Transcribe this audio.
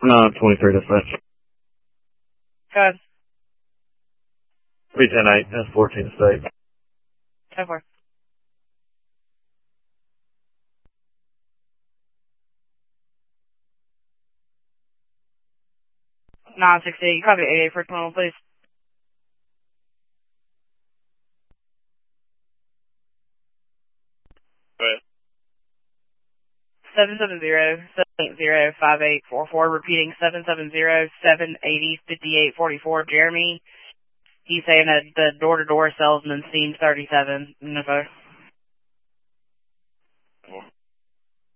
23 dispatch. Go ahead. 310-8, that's 14 state. 10-4. $960, copy 88 for 21, please. Go ahead. 770-780-5844, repeating 770-780-5844. Jeremy, he's saying that the door-to-door salesman seems 37. Info.